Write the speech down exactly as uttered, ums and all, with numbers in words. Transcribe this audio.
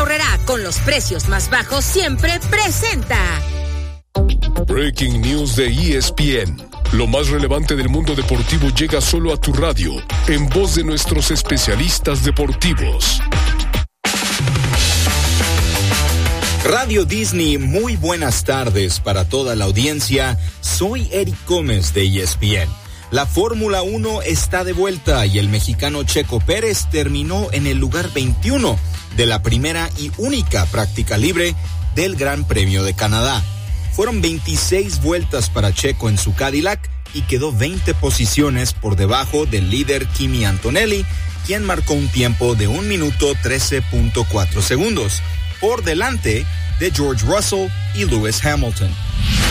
Aurrerá, con los precios más bajos siempre, presenta Breaking News de E S P N. Lo más relevante del mundo deportivo llega solo a tu radio, en voz de nuestros especialistas deportivos. Radio Disney, muy buenas tardes para toda la audiencia. Soy Eric Gómez de E S P N. La Fórmula uno está de vuelta y el mexicano Checo Pérez terminó en el lugar veintiuno de la primera y única práctica libre del Gran Premio de Canadá. Fueron veintiséis vueltas para Checo en su Cadillac y quedó veinte posiciones por debajo del líder Kimi Antonelli, quien marcó un tiempo de un minuto trece punto cuatro segundos, por delante de George Russell y Lewis Hamilton.